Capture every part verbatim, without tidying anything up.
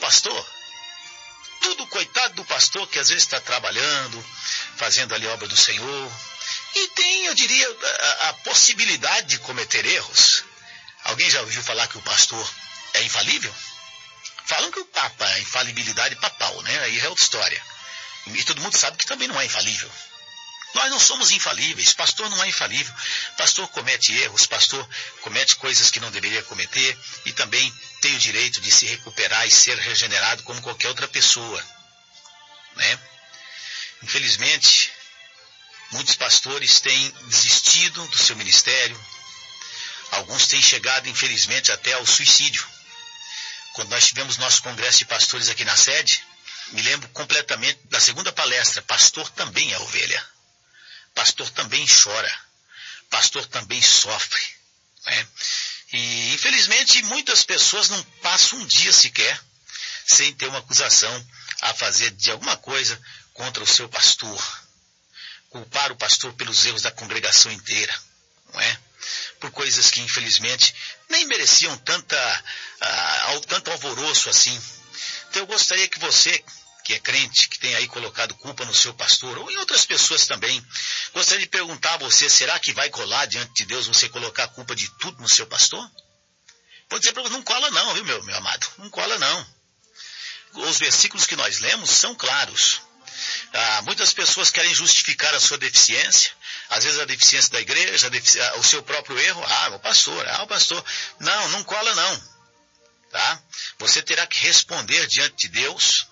pastor. Tudo coitado do pastor que às vezes está trabalhando, fazendo ali a obra do Senhor. E tem, eu diria, a, a possibilidade de cometer erros. Alguém já ouviu falar que o pastor é infalível? Falam que o Papa é infalibilidade papal, né? Aí é outra história. E todo mundo sabe que também não é infalível. Nós não somos infalíveis, pastor não é infalível. Pastor comete erros, pastor comete coisas que não deveria cometer e também tem o direito de se recuperar e ser regenerado como qualquer outra pessoa, né? Infelizmente, muitos pastores têm desistido do seu ministério. Alguns têm chegado, infelizmente, até ao suicídio. Quando nós tivemos nosso congresso de pastores aqui na sede, me lembro completamente da segunda palestra, pastor também é ovelha. Pastor também chora. Pastor também sofre, né? E, infelizmente, muitas pessoas não passam um dia sequer sem ter uma acusação a fazer de alguma coisa contra o seu pastor. Culpar o pastor pelos erros da congregação inteira, não é? Por coisas que, infelizmente, nem mereciam tanta, uh, tanto alvoroço assim. Então, eu gostaria que você, que é crente, que tem aí colocado culpa no seu pastor, ou em outras pessoas também, gostaria de perguntar a você, será que vai colar diante de Deus você colocar a culpa de tudo no seu pastor? Vou dizer para você, não cola não, viu, meu, meu amado? Não cola não. Os versículos que nós lemos são claros. Ah, muitas pessoas querem justificar a sua deficiência, às vezes a deficiência da igreja, defici... o seu próprio erro. Ah, o pastor, ah, o pastor. Não, não cola não. Tá? Você terá que responder diante de Deus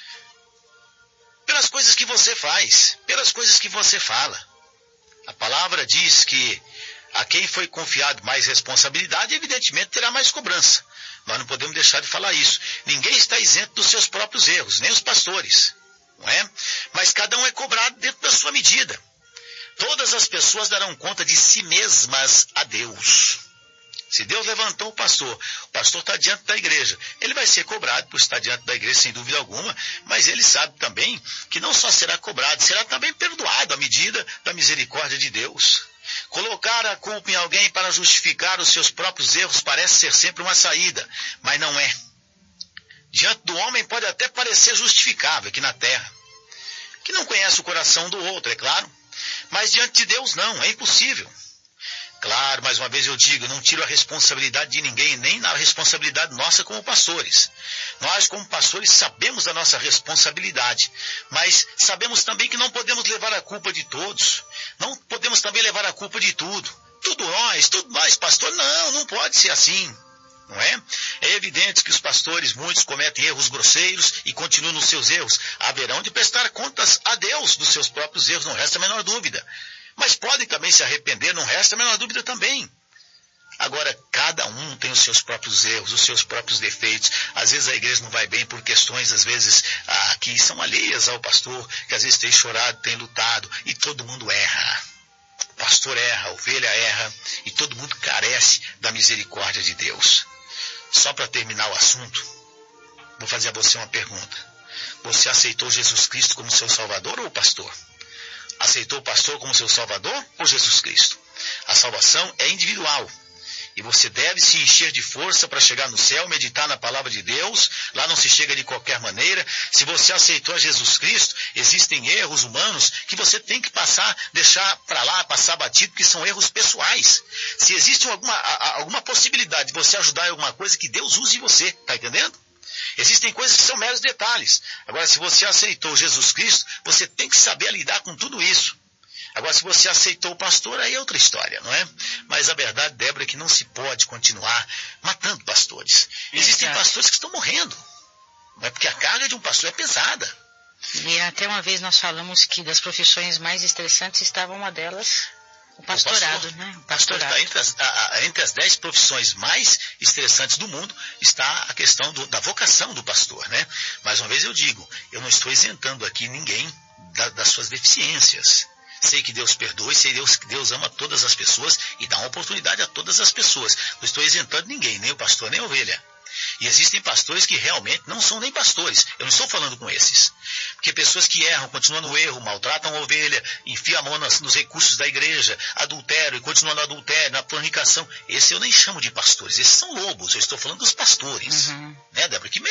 pelas coisas que você faz, pelas coisas que você fala. A palavra diz que a quem foi confiado mais responsabilidade, evidentemente terá mais cobrança. Nós não podemos deixar de falar isso. Ninguém está isento dos seus próprios erros, nem os pastores, não é? Mas cada um é cobrado dentro da sua medida. Todas as pessoas darão conta de si mesmas a Deus. Se Deus levantou o pastor, o pastor está diante da igreja, ele vai ser cobrado por estar diante da igreja, sem dúvida alguma, mas ele sabe também que não só será cobrado, será também perdoado à medida da misericórdia de Deus. Colocar a culpa em alguém para justificar os seus próprios erros parece ser sempre uma saída, mas não é. Diante do homem pode até parecer justificável aqui na terra, que não conhece o coração do outro, é claro, mas diante de Deus não, é impossível. Claro, mais uma vez eu digo, não tiro a responsabilidade de ninguém, nem a responsabilidade nossa como pastores. Nós, como pastores, sabemos da nossa responsabilidade, mas sabemos também que não podemos levar a culpa de todos. Não podemos também levar a culpa de tudo. Tudo nós, tudo nós, pastor. Não, não pode ser assim, não é? É evidente que os pastores, muitos, cometem erros grosseiros e continuam nos seus erros. Haverão de prestar contas a Deus dos seus próprios erros, não resta a menor dúvida. Mas podem também se arrepender, não resta a menor dúvida também. Agora, cada um tem os seus próprios erros, os seus próprios defeitos. Às vezes a igreja não vai bem por questões, às vezes, ah, que são alheias ao pastor, que às vezes tem chorado, tem lutado, e todo mundo erra. O pastor erra, a ovelha erra, e todo mundo carece da misericórdia de Deus. Só para terminar o assunto, vou fazer a você uma pergunta. Você aceitou Jesus Cristo como seu Salvador ou pastor? Aceitou o pastor como seu Salvador ou Jesus Cristo? A salvação é individual. E você deve se encher de força para chegar no céu, meditar na palavra de Deus. Lá não se chega de qualquer maneira. Se você aceitou a Jesus Cristo, existem erros humanos que você tem que passar, deixar para lá, passar batido, que são erros pessoais. Se existe alguma, alguma possibilidade de você ajudar em alguma coisa, que Deus use você. Está entendendo? Existem coisas que são meros detalhes. Agora, se você aceitou Jesus Cristo, você tem que saber lidar com tudo isso. Agora, se você aceitou o pastor, aí é outra história, não é? Mas a verdade, Débora, é que não se pode continuar matando pastores. Existem Exato. Pastores que estão morrendo. Não é porque a carga de um pastor é pesada. E até uma vez nós falamos que das profissões mais estressantes estava uma delas... O pastorado, o pastor, né? O pastorado. Está entre, as, a, a, entre as dez profissões mais estressantes do mundo está a questão do, da vocação do pastor, né? Mais uma vez eu digo, eu não estou isentando aqui ninguém da, das suas deficiências. Sei que Deus perdoe, sei Deus, que Deus ama todas as pessoas e dá uma oportunidade a todas as pessoas. Não estou isentando ninguém, nem o pastor, nem a ovelha. E existem pastores que realmente não são nem pastores. Eu não estou falando com esses. Porque pessoas que erram, continuam no erro, maltratam a ovelha, enfiam a mão nas, nos recursos da igreja, adultério e continuam no adultério, na fornicação. Esse eu nem chamo de pastores, esses são lobos. Eu estou falando dos pastores. Uhum. Né, Débora? Que